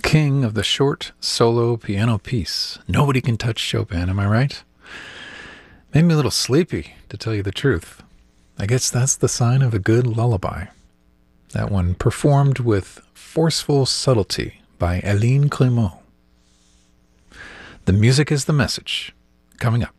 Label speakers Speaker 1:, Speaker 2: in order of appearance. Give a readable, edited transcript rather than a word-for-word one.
Speaker 1: king of the short solo piano piece. Nobody can touch Chopin, am I right? Made me a little sleepy, to tell you the truth. I guess that's the sign of a good lullaby. That one performed with forceful subtlety by Hélène Clément. The music is the message. Coming up.